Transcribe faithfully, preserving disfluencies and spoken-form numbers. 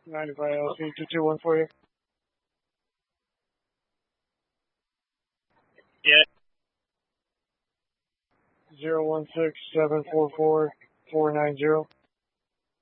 ninety-five L C two two one for you. Yeah. Zero one six seven four four four nine zero.